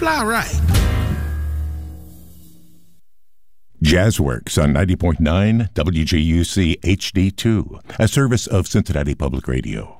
all right. Jazzworks on 90.9 WGUC HD2, a service of Cincinnati Public Radio.